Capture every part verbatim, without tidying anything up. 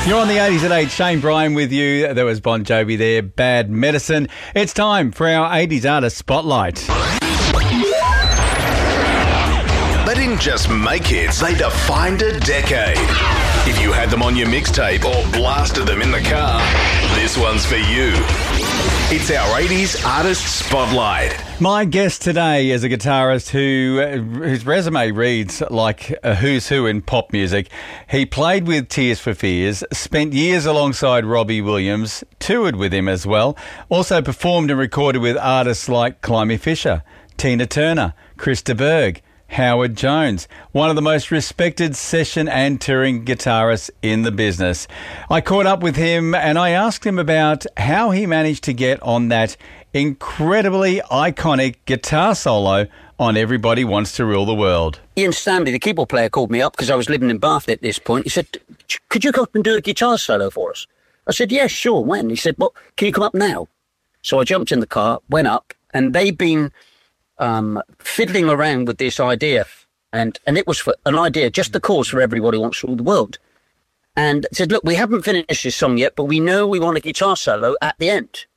You're on the eighties at eight. Shane Bryan with you. There was Bon Jovi there. Bad Medicine. It's time for our eighties Artist Spotlight. They didn't just make hits, they defined a decade. If you had them on your mixtape or blasted them in the car, this one's for you. It's our eighties Artist Spotlight. My guest today is a guitarist who uh, whose resume reads like a who's who in pop music. He played with Tears for Fears, spent years alongside Robbie Williams, toured with him as well, also performed and recorded with artists like Climie Fisher, Tina Turner, Chris de Burgh, Howard Jones, one of the most respected session and touring guitarists in the business. I caught up with him and I asked him about how he managed to get on that incredibly iconic guitar solo on Everybody Wants to Rule the World. Ian Stanley, the keyboard player, called me up because I was living in Bath at this point. He said, could you come up and do a guitar solo for us? I said, yeah, sure, when? He said, well, can you come up now? So I jumped in the car, went up, and they'd been um, fiddling around with this idea. And, and it was for an idea, just the chorus for Everybody Wants to Rule the World. And said, look, we haven't finished this song yet, but we know we want a guitar solo at the end.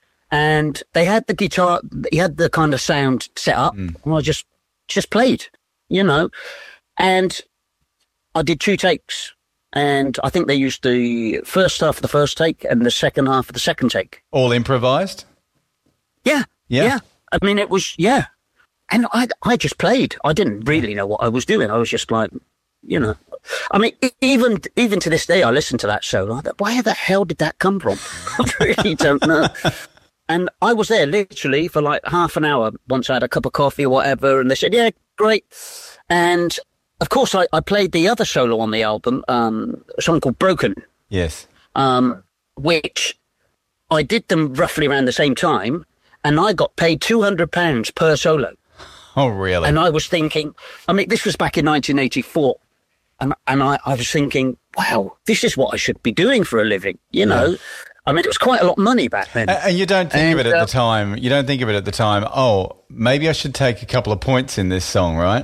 And they had the guitar, he had the kind of sound set up, mm. and I just, just played, you know. And I did two takes, and I think they used the first half of the first take and the second half of the second take. All improvised? Yeah, yeah. Yeah. I mean, it was, yeah. And I, I just played. I didn't really know what I was doing. I was just like, you know. I mean, even even to this day, I listen to that solo. I thought, where the hell did that come from? I really don't know. And I was there literally for like half an hour once I had a cup of coffee or whatever. And they said, yeah, great. And of course, I, I played the other solo on the album, um, a song called Broken. Yes. Um, which I did them roughly around the same time. And I got paid two hundred pounds per solo. Oh, really? And I was thinking, I mean, this was back in nineteen eighty-four. And, and I, I was thinking, wow, this is what I should be doing for a living, you know? Yeah. I mean, it was quite a lot of money back then. And you don't think and, of it at uh, the time. You don't think of it at the time, oh, maybe I should take a couple of points in this song, right?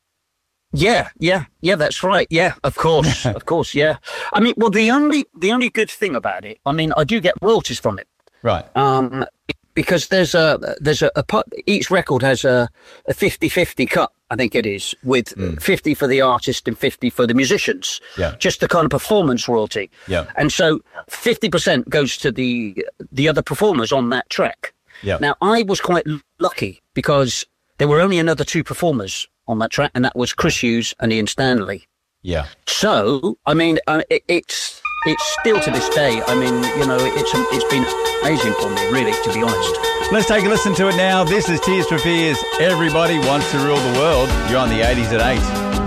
Yeah, yeah, yeah, that's right. Yeah, of course, of course, yeah. I mean, well, the only the only good thing about it, I mean, I do get royalties from it. Right. Um, because there's a, there's a, a part, each record has a, a fifty-fifty cut, I think it is, with mm. fifty for the artist and fifty for the musicians. Yeah. Just the kind of performance royalty. Yeah. And so fifty percent goes to the the other performers on that track. Yeah. Now, I was quite lucky because there were only another two performers on that track, and that was Chris Hughes and Ian Stanley. Yeah. So, I mean, uh, it, it's it's still to this day, I mean, you know, it's it's been amazing for me, really, to be honest. Let's take a listen to it now. This is Tears for Fears. Everybody Wants to Rule the World. You're on the eighties at eight.